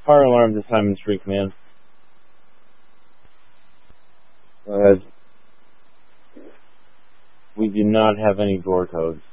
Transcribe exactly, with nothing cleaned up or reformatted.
Fire alarm to Simon Street Command. Uh, we do not have any door codes.